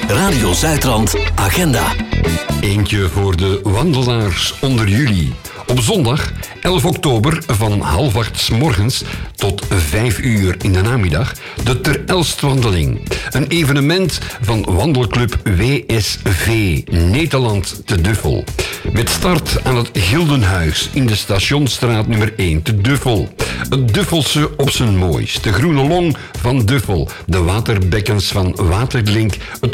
Radio Zuidrand Agenda. Eentje voor de wandelaars onder jullie. Op zondag 11 oktober van 7:30 morgens tot 5 uur in de namiddag de Ter Elst-wandeling. Een evenement van wandelclub WSV Nederland te Duffel. Met start aan het Gildenhuis in de Stationsstraat nummer 1 te Duffel. Het Duffelse op zijn mooist. De groene long van Duffel. De waterbekkens van Waterlink. Het